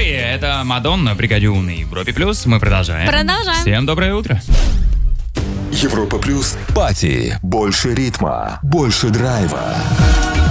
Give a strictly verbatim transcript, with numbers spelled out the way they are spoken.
Лори, это Мадонна, Бригадюн на Европе Плюс. Мы продолжаем. Продолжаем. Всем доброе утро. Европа Плюс. Пати. Больше ритма. Больше драйва.